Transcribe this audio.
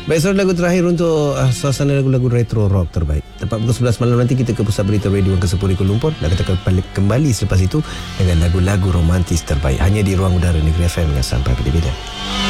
Baik, so lagu terakhir untuk suasana lagu-lagu retro rock terbaik. Tepat pukul 11 malam nanti kita ke Pusat Berita Radio ke-10 Kuala Lumpur dan kita kembali selepas itu dengan lagu-lagu romantis terbaik hanya di Ruang Udara Negeri FM dengan sampai bila-bila.